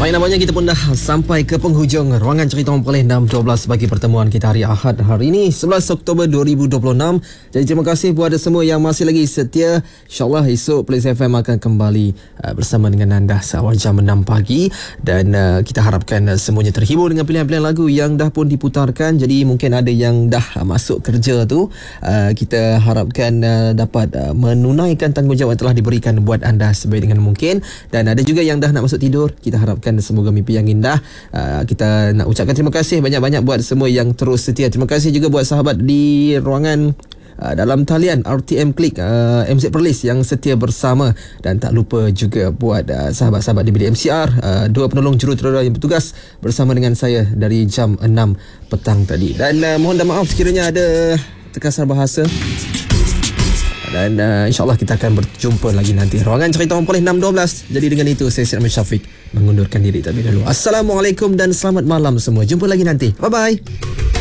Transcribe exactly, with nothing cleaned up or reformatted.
Baik, nampaknya kita pun dah sampai ke penghujung ruangan cerita Mempelih enam dua belas bagi pertemuan kita hari Ahad hari ini sebelas Oktober dua ribu dua puluh enam. Jadi terima kasih buat semua yang masih lagi setia. InsyaAllah esok Plains F M akan kembali uh, bersama dengan anda seawal jam enam pagi. Dan uh, kita harapkan uh, semuanya terhibur dengan pilihan-pilihan lagu yang dah pun diputarkan. Jadi mungkin ada yang dah uh, masuk kerja tu, uh, kita harapkan uh, dapat uh, menunaikan tanggungjawab yang telah diberikan buat anda sebaik dengan mungkin. Dan ada juga yang dah nak masuk tidur. Kita harapkan semoga mimpi yang indah. Uh, kita nak ucapkan terima kasih banyak-banyak buat semua yang terus setia. Terima kasih juga buat sahabat di ruangan uh, dalam talian R T M Click, uh, M Z Perlis yang setia bersama. Dan tak lupa juga buat uh, sahabat-sahabat di bilik M C R, uh, dua penolong jurutera yang bertugas bersama dengan saya dari jam enam petang tadi. Dan uh, mohon dan maaf sekiranya ada terkasar bahasa. Dan uh, insyaAllah kita akan berjumpa lagi nanti ruangan cerita Mempelih enam dua belas. Jadi dengan itu saya Syed Ahmad Syafiq mengundurkan diri terlebih dahulu. Assalamualaikum dan selamat malam semua. Jumpa lagi nanti. Bye bye.